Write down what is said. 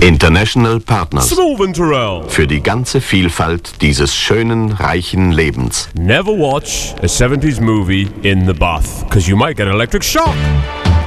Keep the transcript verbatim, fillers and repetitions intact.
International Partners. Smooth Terrell. Für die ganze Vielfalt dieses schönen, reichen Lebens. Never watch a seventies movie in the bath, because you might get electric shock.